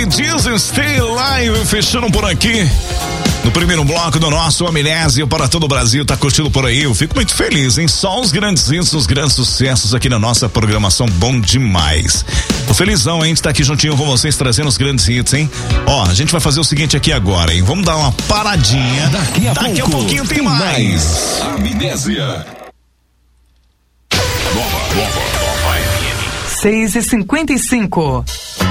Diesel, Stay Live, fechando por aqui. No primeiro bloco do nosso Amnésia para todo o Brasil, tá curtindo por aí? Eu fico muito feliz, hein? Só os grandes hits, os grandes sucessos aqui na nossa programação, bom demais. Tô felizão, hein? De estar aqui juntinho com vocês, trazendo os grandes hits, hein? Ó, a gente vai fazer o seguinte aqui agora, hein? Vamos dar uma paradinha. Daqui a pouquinho tem mais. Amnésia. Nova. 6h55.